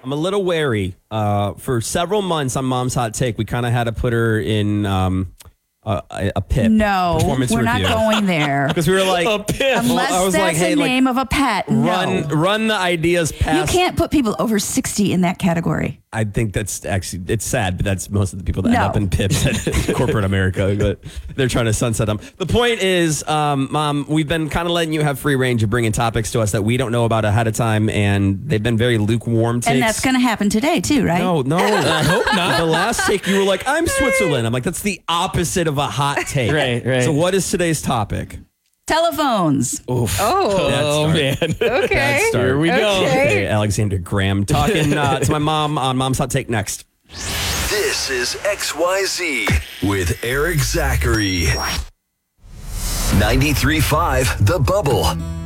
I'm a little wary. For several months on Mom's Hot Take, we kind of had to put her in a PIP. No, performance we're review. not going there. Because we were like, A PIP. Unless I was that's like, hey, the like, name of a pet. run the ideas You past. can't put people over 60 in that category. I think that's actually, it's sad, but that's most of the people that No. end up in PIPs at corporate America, but they're trying to sunset them. The point is, Mom, we've been kind of letting you have free range of bringing topics to us that we don't know about ahead of time, and they've been very lukewarm takes. And that's going to happen today, too, right? No, I hope not. The last take, you were like, I'm Switzerland. I'm like, that's the opposite of a hot take. Right. So what is today's topic? Telephones. Oof. Oh, man. Okay. Here we go. Okay, Alexander Graham talking to my mom on Mom's Hot Take next. This is XYZ with Eric Zachary. 93.5 The Bubble.